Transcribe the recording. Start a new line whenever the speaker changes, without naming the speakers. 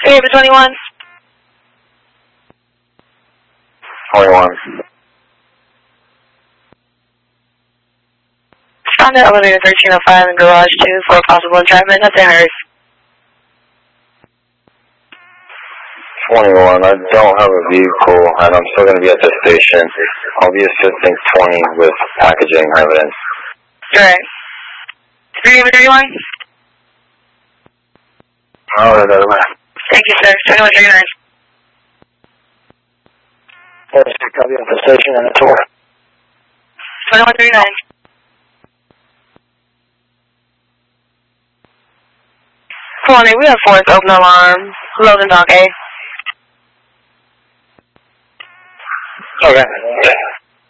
Hey, the 21.
21.
Found the elevator 1305 in garage 2 for possible entrapment. Nothing hurt.
21. I don't have a vehicle, and I'm still going to be at the station. I'll be assisting 20 with packaging evidence.
Alright. 31?
Oh, that's
Thank you, sir. 2139.
Yes, I'll be at the station and a tour.
2139. Come on, we have Forest open alarm. Loading dock A.
Okay.